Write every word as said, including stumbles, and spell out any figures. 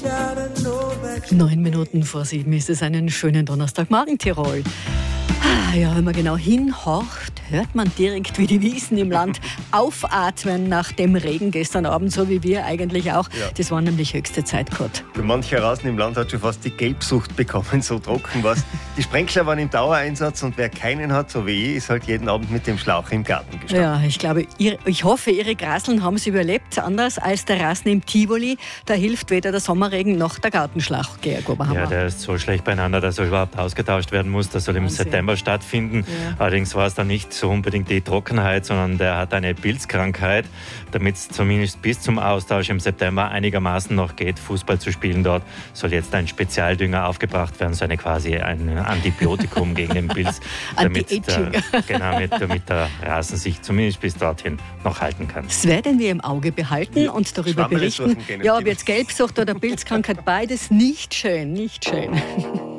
Neun Minuten vor sieben ist es, einen schönen Donnerstagmorgen, Tirol. Ja, wenn man genau hinhorcht, hört man direkt, wie die Wiesen im Land aufatmen nach dem Regen gestern Abend, so wie wir eigentlich auch. Ja. Das war nämlich höchste Zeit gehabt. Mancher draußen im Land hat schon fast die Gelbsucht bekommen, so trocken war es. Die Sprenkler waren im Dauereinsatz und wer keinen hat, so wie ich, ist halt jeden Abend mit dem Schlauch im Garten gestanden. Ja, ich glaube, ihr, ich hoffe, Ihre Grasseln haben es überlebt, anders als der Rasen im Tivoli. Da hilft weder der Sommerregen noch der Gartenschlauch, Georg Oberhammer. Ja, der ist so schlecht beieinander, dass er überhaupt ausgetauscht werden muss. Das soll im Wahnsinn. September stattfinden. Ja. Allerdings war es dann nicht so unbedingt die Trockenheit, sondern der hat eine Pilzkrankheit. Damit es zumindest bis zum Austausch im September einigermaßen noch geht, Fußball zu spielen dort, soll jetzt ein Spezialdünger aufgebracht werden, so eine quasi ein Antibiotikum gegen den Pilz, damit der, genau, damit, damit der Rasen sich zumindest bis dorthin noch halten kann. Das werden wir im Auge behalten ja. und darüber berichten. Ja, ob jetzt Gelbsucht oder Pilzkrankheit, beides nicht schön, nicht schön.